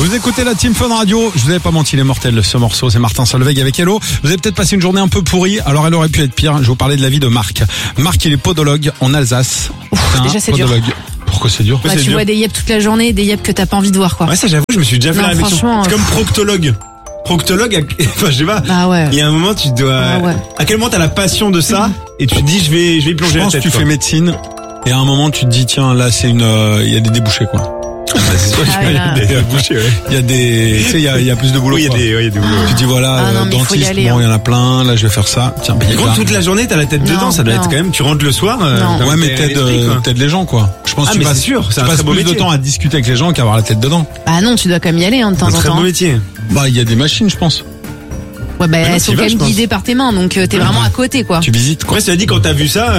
Vous écoutez la Team Fun Radio. Je vous avais pas menti, les mortels, ce morceau, c'est Martin Solveig avec Hello. Vous avez peut-être passé une journée un peu pourrie, alors elle aurait pu être pire. Je vais vous parler de la vie de Marc. Marc, il est podologue en Alsace. Déjà, c'est dur. Pourquoi c'est dur? Tu vois des yeux toute la journée, des yeux que t'as pas envie de voir, quoi. Ouais, ça, j'avoue, je me suis déjà fait la réflexion. C'est comme proctologue. Proctologue, enfin, je sais pas. Ah ouais. Il y a un moment, tu dois. Ah ouais. À quel moment t'as la passion de ça et tu te dis, je vais y plonger la tête. Je pense que tu fais médecine et à un moment, tu te dis, tiens, là, c'est il y a des débouchés, quoi. C'est sûr, il y a des débouchés, ouais. Il y a des, tu sais, il y a plus de boulot. Oui, il y a des boulots. Tu te dis, voilà, dentiste, bon, il y en a plein, là, je vais faire ça. Tiens, quand toute la journée, t'as la tête dedans, ça doit être quand même, tu rentres le soir. Ouais, mais t'aides les gens, quoi. Je pense que tu passes plus de temps à discuter avec les gens qu'à avoir la tête dedans. Bah non, tu dois quand même y aller, de temps en temps. C'est un très beau métier. Bah, il y a des machines, je pense. Ouais, bah, elles sont quand même guidées par tes mains, donc t'es vraiment à côté, quoi. Tu visites, quoi. Ouais, cela dit, quand t'as vu ça,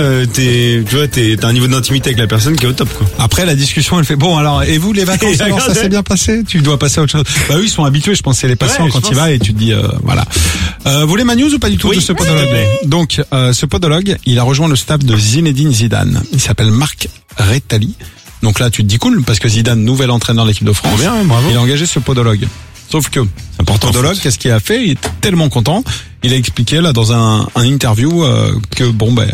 t'as un niveau d'intimité avec la personne qui est au top, quoi. Après, la discussion, elle fait, bon, alors, et vous, les vacances, alors, ça s'est bien passé? Tu dois passer à autre chose. Bah oui, ils sont habitués, je pense, c'est les patients quand il va et tu te dis, voilà. Vous voulez ma news ou pas du tout de ce podologue? Donc, ce podologue, il a rejoint le staff de Zinedine Zidane. Il s'appelle Marc Rettali. Donc là, tu te dis cool, parce que Zidane, nouvel entraîneur de l'équipe de France. Bien, bravo. Il a engagé ce podologue. Sauf que, le podologue, qu'est-ce qu'il a fait? Il est tellement content. Il a expliqué, là, dans un interview, que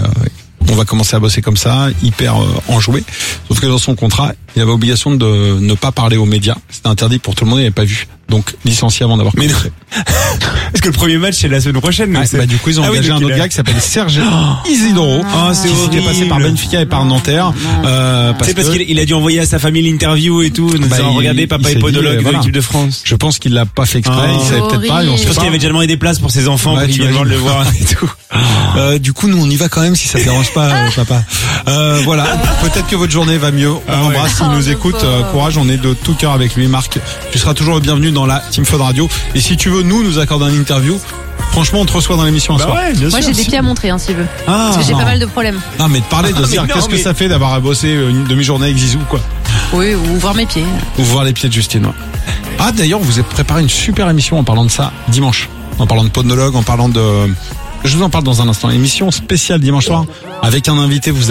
on va commencer à bosser comme ça, hyper enjoué. Sauf que dans son contrat, il avait obligation de ne pas parler aux médias. C'était interdit pour tout le monde, il n'avait pas vu. Donc, licencié avant d'avoir commencé. Parce que le premier match, c'est la semaine prochaine. Du coup, ils ont engagé un autre gars qui s'appelle Serge Isidoro. Qui était passé par Benfica et par Nanterre. C'est parce qu'il a dû envoyer à sa famille l'interview et tout. Regardez, papa est podologue de l'équipe de France. Je pense qu'il l'a pas fait exprès, il savait peut-être pas. Je pense qu'il avait déjà demandé des places pour ses enfants, pour qu'ils viennent le voir et tout. Du coup, nous, on y va quand même si ça te dérange pas, papa. Voilà. Peut-être que votre journée va mieux. On l'embrasse, s'il nous écoute. Courage, on est de tout cœur avec lui, Marc. Tu seras toujours le bienvenu dans la Team Fun Radio. Et si tu veux, nous accorder un interview, franchement, on te reçoit dans l'émission un soir. Ouais, moi, j'ai des pieds à montrer, s'il veut. Parce que j'ai pas mal de problèmes. Non, mais de parler, de se dire, qu'est-ce que ça fait d'avoir bossé une demi-journée avec Zizou, quoi. Oui, ou voir mes pieds. Ou voir les pieds de Justine, ouais. Ah, d'ailleurs, vous avez préparé une super émission en parlant de ça dimanche. En parlant de podologue, en parlant de... Je vous en parle dans un instant. Émission spéciale dimanche soir avec un invité. Vous